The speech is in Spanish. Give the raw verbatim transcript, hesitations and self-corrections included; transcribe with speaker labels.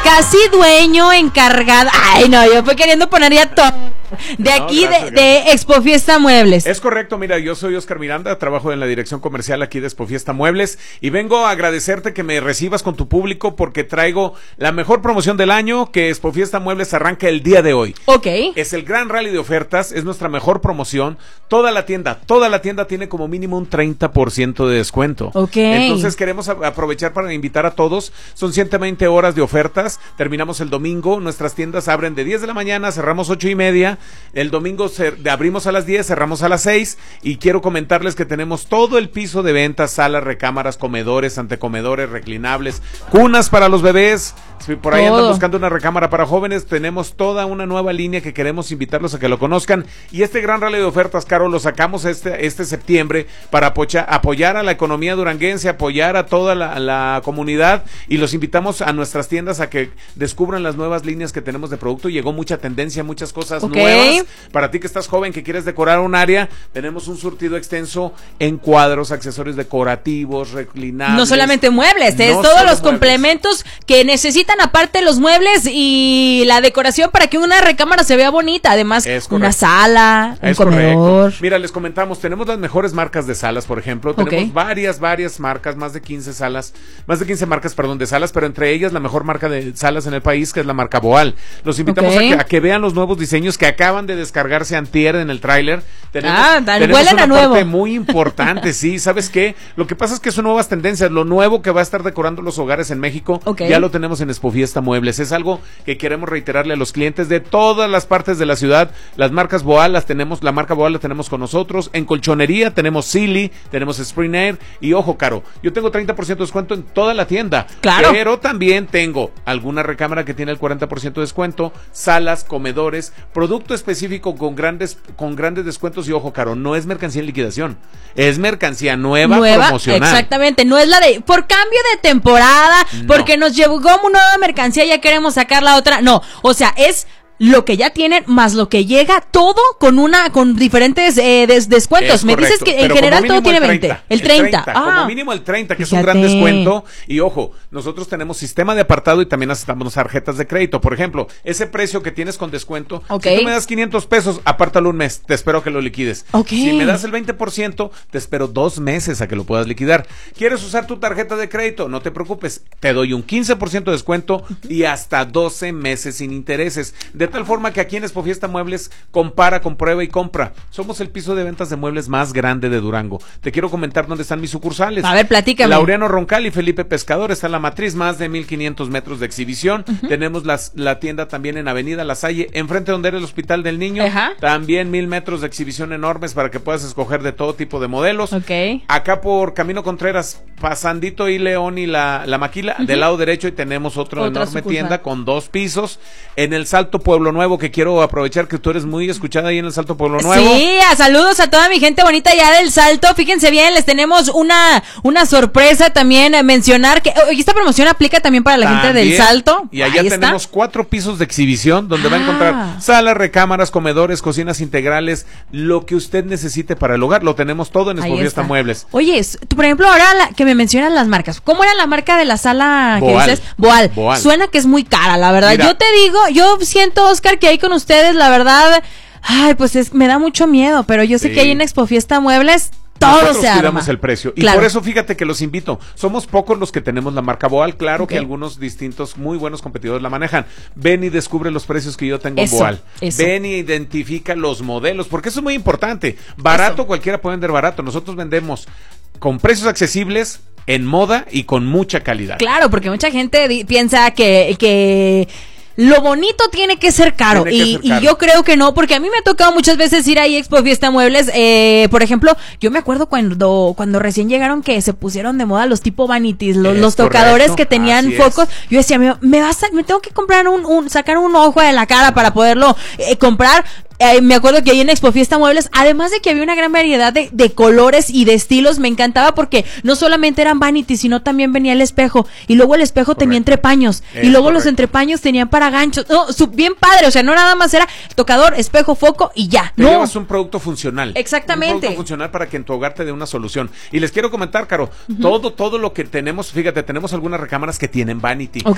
Speaker 1: casi dueño, encargado. Ay, no, yo fui queriendo poner ya todo. De aquí, no, gracias, de, de Expo Fiesta Muebles.
Speaker 2: Es correcto, mira, yo soy Oscar Miranda, trabajo en la dirección comercial aquí de Expo Fiesta Muebles y vengo a agradecerte que me recibas con tu público porque traigo la mejor promoción del año, que Expo Fiesta Muebles arranca el día de hoy.
Speaker 1: Ok.
Speaker 2: Es el gran rally de ofertas, es nuestra mejor promoción. Toda la tienda, toda la tienda tiene como mínimo un treinta por ciento de descuento.
Speaker 1: Ok.
Speaker 2: Entonces queremos a- aprovechar para invitar a todos. Son ciento veinte horas de ofertas, terminamos el domingo, nuestras tiendas abren de diez de la mañana, cerramos ocho y media. El domingo cer- abrimos a las diez, cerramos a las seis y quiero comentarles que tenemos todo el piso de ventas, salas, recámaras, comedores, antecomedores, reclinables, cunas para los bebés. Si por ahí
Speaker 1: Todo.
Speaker 2: andan buscando una recámara para jóvenes, tenemos toda una nueva línea que queremos invitarlos a que lo conozcan. Y este gran rally de ofertas, Caro, lo sacamos este, este septiembre para apoya, apoyar a la economía duranguense, apoyar a toda la, la comunidad y los invitamos a nuestras tiendas a que descubran las nuevas líneas que tenemos de producto. Llegó mucha tendencia, muchas cosas
Speaker 1: Ok.
Speaker 2: nuevas. Para ti que estás joven, que quieres decorar un área, tenemos un surtido extenso en cuadros, accesorios decorativos, reclinables.
Speaker 1: No solamente muebles, es
Speaker 2: No
Speaker 1: todos
Speaker 2: solo
Speaker 1: los
Speaker 2: muebles.
Speaker 1: complementos que necesitan aparte los muebles y la decoración para que una recámara se vea bonita. Además,
Speaker 2: Es
Speaker 1: una
Speaker 2: correcto.
Speaker 1: sala, un
Speaker 2: Es
Speaker 1: comedor.
Speaker 2: correcto. Mira, les comentamos, tenemos las mejores marcas de salas, por ejemplo. Tenemos
Speaker 1: Ok.
Speaker 2: varias, varias marcas, más de quince salas, más de quince marcas, perdón, de salas, pero entre ellas la mejor marca de salas en el país, que es la marca Boal. Los invitamos
Speaker 1: Ok.
Speaker 2: a, que, a que vean los nuevos diseños que acaban de descargarse antier en el tráiler. Tenemos,
Speaker 1: Ah, tal-
Speaker 2: tenemos
Speaker 1: huelen
Speaker 2: una
Speaker 1: a nuevo.
Speaker 2: parte muy importante, sí, ¿sabes qué? Lo que pasa es que son nuevas tendencias, lo nuevo que va a estar decorando los hogares en México,
Speaker 1: Ok.
Speaker 2: ya lo tenemos en Expo Fiesta Muebles. Es algo que queremos reiterarle a los clientes de todas las partes de la ciudad. Las marcas Boal las tenemos, la marca Boal la tenemos con nosotros. En colchonería tenemos Silly, tenemos Spring Air y ojo, Caro, yo tengo treinta por ciento de descuento en toda la tienda.
Speaker 1: Claro.
Speaker 2: Pero también tengo alguna recámara que tiene el cuarenta por ciento de descuento, salas, comedores, producto específico con grandes con grandes descuentos y ojo, Caro, no es mercancía en liquidación, es mercancía nueva,
Speaker 1: Nueva,
Speaker 2: promocional.
Speaker 1: exactamente, no es la de por cambio de temporada,
Speaker 2: No.
Speaker 1: porque nos llegó una nueva mercancía, ya queremos sacar la otra, no, o sea, es lo que ya tienen más lo que llega, todo con una con diferentes eh, des- descuentos.
Speaker 2: Es
Speaker 1: Me
Speaker 2: correcto,
Speaker 1: dices que en
Speaker 2: pero
Speaker 1: general
Speaker 2: como
Speaker 1: todo
Speaker 2: mínimo
Speaker 1: tiene veinte, el treinta, ah,
Speaker 2: como mínimo el treinta, que
Speaker 1: fíjate.
Speaker 2: es un gran descuento. Y ojo, nosotros tenemos sistema de apartado y también aceptamos tarjetas de crédito. Por ejemplo, ese precio que tienes con descuento,
Speaker 1: Ok.
Speaker 2: si tú me das quinientos pesos, apártalo un mes, te espero que lo liquides.
Speaker 1: Ok.
Speaker 2: Si me das el veinte por ciento, te espero dos meses a que lo puedas liquidar. ¿Quieres usar tu tarjeta de crédito? No te preocupes, te doy un quince por ciento de descuento y hasta doce meses sin intereses. De tal forma que aquí en Expo Fiesta Muebles compara, comprueba y compra. Somos el piso de ventas de muebles más grande de Durango. Te quiero comentar dónde están mis sucursales.
Speaker 1: A ver, platícame.
Speaker 2: Laureano Roncal y Felipe Pescador está en la matriz, más de mil quinientos metros de exhibición. Uh-huh. Tenemos las, la tienda también en Avenida La Salle, enfrente donde era el Hospital del Niño.
Speaker 1: Ajá.
Speaker 2: También mil metros de exhibición enormes para que puedas escoger de todo tipo de modelos.
Speaker 1: Ok.
Speaker 2: Acá por Camino Contreras, pasandito y León y la, la Maquila, uh-huh. del lado derecho, y tenemos otro
Speaker 1: Otra
Speaker 2: enorme
Speaker 1: sucursal.
Speaker 2: tienda con dos pisos. En el Salto Pueblo Nuevo, que quiero aprovechar que tú eres muy escuchada ahí en el Salto Pueblo Nuevo.
Speaker 1: Sí, a saludos a toda mi gente bonita ya del Salto. Fíjense bien, les tenemos una una sorpresa también, a mencionar que oh, esta promoción aplica también para la
Speaker 2: También,
Speaker 1: gente del Salto.
Speaker 2: Y allá
Speaker 1: Ahí está.
Speaker 2: tenemos cuatro pisos de exhibición donde
Speaker 1: Ah.
Speaker 2: va a encontrar salas, recámaras, comedores, cocinas integrales, lo que usted necesite para el hogar. Lo tenemos todo en Expo
Speaker 1: Ahí
Speaker 2: Fiesta
Speaker 1: está.
Speaker 2: Muebles.
Speaker 1: Oye, es- tú, por ejemplo, ahora la- que me mencionan las marcas, ¿cómo era la marca de la sala
Speaker 2: Boal.
Speaker 1: que dices? Boal.
Speaker 2: Boal.
Speaker 1: Suena que es muy cara, la verdad.
Speaker 2: Mira.
Speaker 1: Yo te digo, yo siento, Oscar, que ahí con ustedes, la verdad, ay, pues es, me da mucho miedo, pero yo sé
Speaker 2: Sí.
Speaker 1: que ahí en Expo Fiesta Muebles todo
Speaker 2: Nosotros
Speaker 1: se arma.
Speaker 2: cuidamos el precio. Y
Speaker 1: Claro.
Speaker 2: por eso fíjate que los invito. Somos pocos los que tenemos la marca Boal. Claro
Speaker 1: Ok.
Speaker 2: que algunos distintos, muy buenos competidores la manejan. Ven y descubre los precios que yo tengo
Speaker 1: Eso,
Speaker 2: en Boal.
Speaker 1: eso.
Speaker 2: Ven y identifica los modelos, porque eso es muy importante. Barato,
Speaker 1: Eso.
Speaker 2: cualquiera puede vender barato. Nosotros vendemos con precios accesibles, en moda y con mucha calidad.
Speaker 1: Claro, porque mucha gente di- piensa que, que lo bonito tiene que ser caro,
Speaker 2: Tiene que
Speaker 1: y,
Speaker 2: ser caro.
Speaker 1: y yo creo que no, porque a mí me ha tocado muchas veces ir ahí a Expo Fiesta Muebles, eh, por ejemplo, yo me acuerdo cuando cuando recién llegaron que se pusieron de moda los tipo vanities, los,
Speaker 2: Es
Speaker 1: los tocadores
Speaker 2: correcto,
Speaker 1: que tenían
Speaker 2: así
Speaker 1: focos,
Speaker 2: es.
Speaker 1: yo decía, me, me vas a- me tengo que comprar un, un sacar un ojo de la cara para poderlo eh, comprar. Eh, me acuerdo que ahí en Expo Fiesta Muebles, además de que había una gran variedad de, de colores y de estilos, me encantaba porque no solamente eran vanities, sino también venía el espejo, y luego el espejo
Speaker 2: Correcto.
Speaker 1: tenía entrepaños,
Speaker 2: Es
Speaker 1: y luego los
Speaker 2: correcto.
Speaker 1: entrepaños tenían para ganchos, no, su- bien padre, o sea, no nada más era tocador, espejo, foco y ya,
Speaker 2: Te
Speaker 1: no.
Speaker 2: llevas un producto funcional.
Speaker 1: Exactamente.
Speaker 2: Un producto funcional para que en tu hogar te dé una solución. Y les quiero comentar, Caro, uh-huh. todo, todo lo que tenemos, fíjate, tenemos algunas recámaras que tienen vanity.
Speaker 1: Ok.